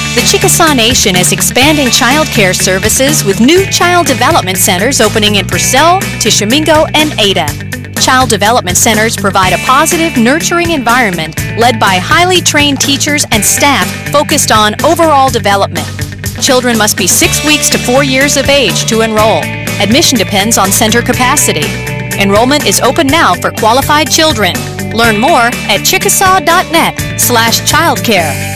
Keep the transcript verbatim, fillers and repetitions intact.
The Chickasaw Nation is expanding child care services with new child development centers opening in Purcell, Tishomingo, and Ada. Child development centers provide a positive, nurturing environment led by highly trained teachers and staff focused on overall development. Children must be six weeks to four years of age to enroll. Admission depends on center capacity. Enrollment is open now for qualified children. Learn more at chickasaw dot net slash childcare.